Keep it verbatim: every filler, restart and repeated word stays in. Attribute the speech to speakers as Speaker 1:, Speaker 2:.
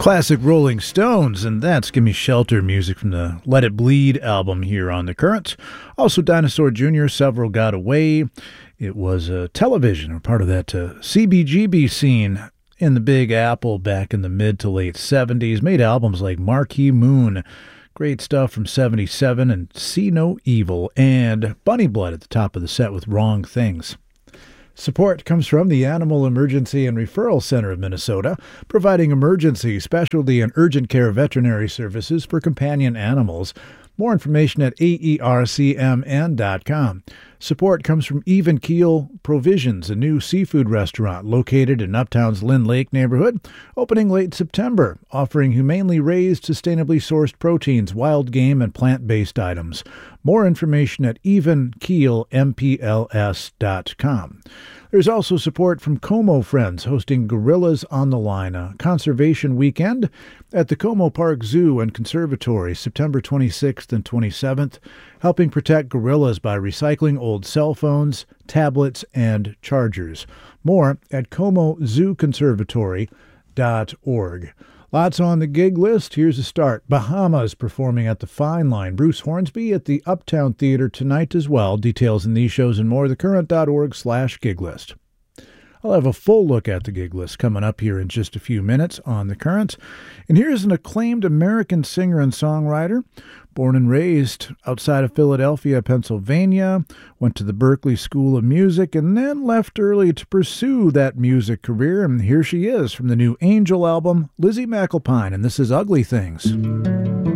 Speaker 1: Classic Rolling Stones, and that's Gimme Shelter, music from the Let It Bleed album here on The Current. Also Dinosaur Junior, Several Got Away. It was uh, television, or part of that uh, C B G B scene in the Big Apple back in the mid to late seventies. Made albums like Marquee Moon, great stuff from seventy-seven, and See No Evil, and Bunny Blood at the top of the set with Wrong Things. Support comes from the Animal Emergency and Referral Center of Minnesota, providing emergency, specialty, and urgent care veterinary services for companion animals. More information at A E R C M N dot com. Support comes from Even Keel Provisions, a new seafood restaurant located in Uptown's Lynn Lake neighborhood, opening late September, offering humanely raised, sustainably sourced proteins, wild game, and plant-based items. More information at even keel m p l s dot com. There's also support from Como Friends, hosting Gorillas on the Line, a conservation weekend at the Como Park Zoo and Conservatory, September twenty-sixth and twenty-seventh, helping protect gorillas by recycling old cell phones, tablets, and chargers. More at como zoo conservatory dot org. Lots on the gig list. Here's a start. Bahamas performing at the Fine Line. Bruce Hornsby at the Uptown Theater tonight as well. Details in these shows and more, thecurrent.org slash gig list. I'll have a full look at the gig list coming up here in just a few minutes on The Current. And here's an acclaimed American singer and songwriter, born and raised outside of Philadelphia, Pennsylvania, went to the Berklee School of Music, and then left early to pursue that music career. And here she is from the new Angel album, Lizzie McAlpine, and this is Ugly Things.